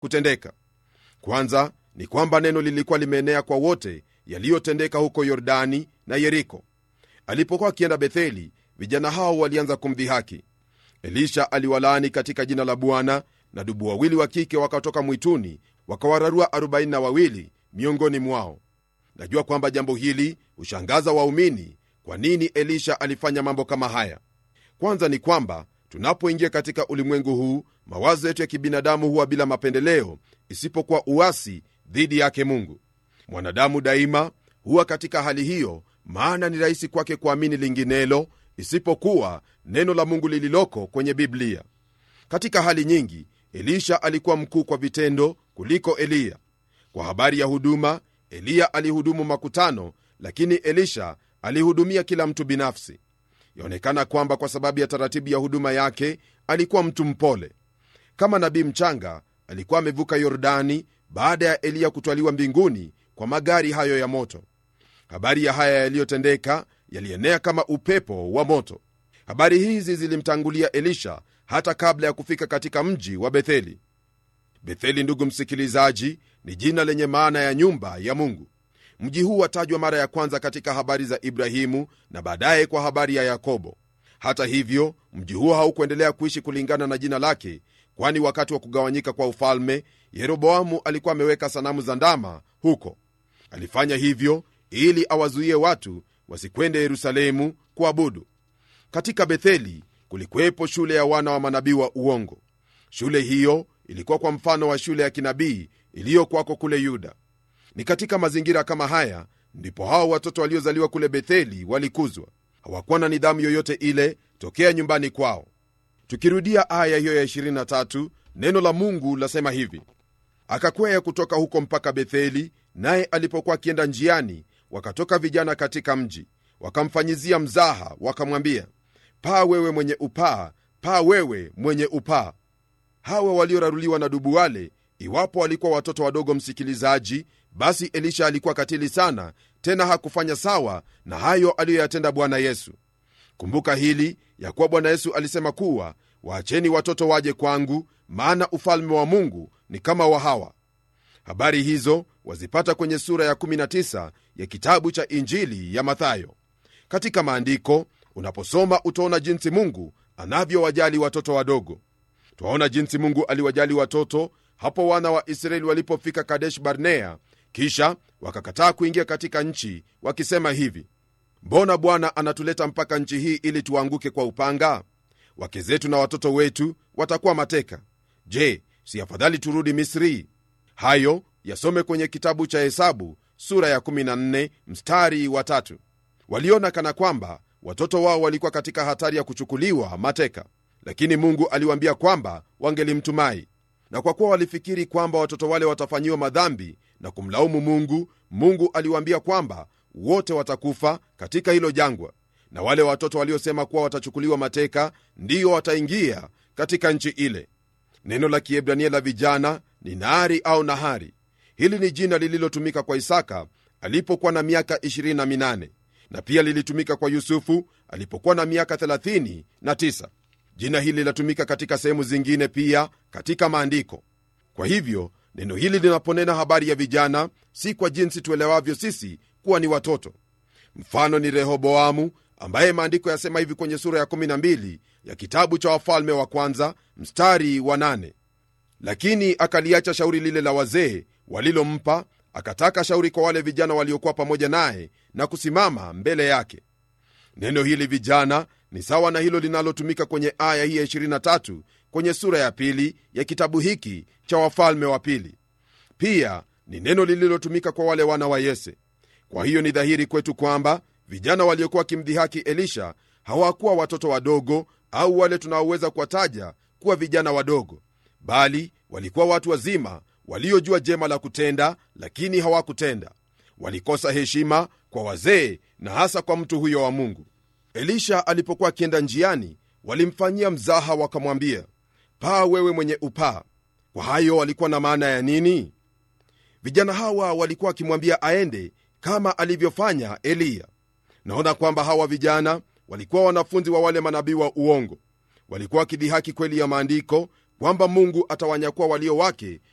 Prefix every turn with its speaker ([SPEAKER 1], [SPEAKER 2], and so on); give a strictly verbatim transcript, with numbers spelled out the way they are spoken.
[SPEAKER 1] kutendeka. Kwanza ni kwamba neno lilikuwa limeenea kwa wote yaliyotendeka huko Yordani na Yeriko. Alipokuwa akienda Betheli, vijana hao walianza kumdhihaki. Elisha aliwalaani katika jina la Bwana, na dubu wawili wa kike wakatoka mwituni wakawararua arobaini na wawili miongoni mwao. Najua kwamba jambo hili hushangaza waumini. Kwa nini Elisha alifanya mambo kama haya? Kwanza ni kwamba tunapoingia katika ulimwengu huu, mawazo yetu ya kibinadamu huwa bila mapendeleo, isipokuwa uasi dhidi yake Mungu. Mwanadamu daima huwa katika hali hiyo, maana ni rahisi kwake kuamini linginelo isipokuwa neno la Mungu lililoko kwenye Biblia. Katika hali nyingi, Elisha alikuwa mkuu kwa vitendo kuliko Eliya. Kwa habari ya huduma, Eliya alihudumu makutano, lakini Elisha alihudumia kila mtu binafsi. Yaonekana kwamba kwa sababu ya taratibu ya huduma yake alikuwa mtu mpole. Kama nabii mchanga, alikuwa amevuka Yordani baada ya Eliya kutwaliwa mbinguni kwa magari hayo ya moto. Habari ya haya yaliyotendeka yalienea kama upepo wa moto. Habari hizi zilimtangulia Elisha hata kabla ya kufika katika mji wa Betheli. Betheli, ndugu msikilizaji, ni jina lenye maana ya nyumba ya Mungu. Mji huu watajwa mara ya kwanza katika habari za Ibrahimu na baadaye kwa habari ya Yakobo. Hata hivyo, mji huo haukuendelea kuishi kulingana na jina lake, kwani wakati wa kugawanyika kwa ufalme, Yeroboamu alikuwa ameweka sanamu za ndama huko. Alifanya hivyo ili awazuie watu wasikwende Yerusalemu kuabudu. Katika Betheli kulikuwepo shule ya wana wa manabii wa uongo. Shule hiyo ilikuwa kwa mfano wa shule ya kinabii iliyokuwako kule Yuda. Ni katika mazingira kama haya ndipo hao watoto waliozaliwa kule Betheli walikuzwa. Hawakuwa na nidhamu yoyote ile tokea nyumbani kwao. Tukirudia aya hiyo ya ishirini na tatu, neno la Mungu lasema hivi: akakwea kutoka huko mpaka Betheli, naye alipokuwa akienda njiani, wakatoka vijana katika mji, wakamfanyizia mzaha, wakamwambia, paa wewe mwenye upaa, paa wewe mwenye upaa. Hawa walioraruliwa na dubu wale, iwapo walikuwa watoto wadogo, msikilizaji, basi Elisha alikuwa katili sana, tena hakufanya sawa na hayo aliyoyatenda Bwana Yesu. Kumbuka hili ya kuwa Bwana Yesu alisema kuwa, waacheni watoto waje kwangu, maana ufalme wa Mungu ni kama wa hawa. Habari hizo wazipata kwenye sura ya kumi na tisa ya kitabu cha Injili ya Mathayo. Katika maandiko unaposoma utaona jinsi Mungu anavyowajali watoto wadogo. Twaona jinsi Mungu aliwajali watoto hapo wana wa Israeli walipofika Kadesh Barnea, kisha wakakataa kuingia katika nchi, wakisema hivi: mbona Bwana anatuleta mpaka nchi hii ili tuanguke kwa upanga? Wake zetu na watoto wetu watakuwa mateka. Je, si afadhali turudi Misri? Hayo yasome kwenye kitabu cha Hesabu sura ya kumi na nne mstari wa tatu. Waliona kana kwamba watoto wao walikuwa katika hatari ya kuchukuliwa mateka, lakini Mungu aliwaambia kwamba wangelimtumai. Na kwa kuwa walifikiri kwamba watoto wale watafanyiwa madhambi na kumlaumu Mungu, Mungu aliwaambia kwamba wote watakufa katika hilo jangwa, na wale watoto waliosema kuwa watachukuliwa mateka ndiyo wataingia katika nchi ile. Neno la Kiebrania la vijana ni Naari au Nahari. Hili ni jina lililotumika kwa Isaka alipokuwa na miaka ishirini na minane, na pia lilitumika kwa Yusufu alipokuwa na miaka thelathini na tisa. Jina hili latumika katika sehemu zingine pia katika maandiko. Kwa hivyo neno hili linaponena habari ya vijana, si kwa jinsi tuelewavyo sisi kuwa ni watoto. Mfano ni Rehoboamu, ambaye maandiko yasema hivi kwenye sura ya kumi na mbili ya kitabu cha Wafalme wa kwanza mstari wa nane: lakini akaliacha shauri lile la wazee walilompa, akataka shauri kwa wale vijana waliokuwa pamoja naye na kusimama mbele yake. Neno hili vijana ni sawa na hilo linalotumika kwenye aya hii ya ishirini na tatu kwenye sura ya pili ya kitabu hiki cha Wafalme wa pili. Pia ni neno lililotumika kwa wale wana wa Yese. Kwa hiyo ni dhahiri kwetu kwamba vijana waliokuwa wakimdhihaki Elisha hawakuwa watoto wadogo au wale tunaoweza kuwataja kuwa vijana wadogo, bali walikuwa watu wazima waliojua jema la kutenda, lakini hawakutenda. Walikosa heshima kwa wazee na hasa kwa mtu huyo wa Mungu. Elisha alipokuwa akienda njiani, walimfanyia mzaha, wakamwambia, paa wewe mwenye upaa. Kwa hayo walikuwa na maana ya nini? Vijana hawa walikuwa wakimwambia aende kama alivyofanya Eliya. Naona kwamba hawa vijana walikuwa wanafunzi wa wale manabii wa uongo. Walikuwa wakidhihaki kweli ya maandiko kwamba Mungu atawanyakua walio wake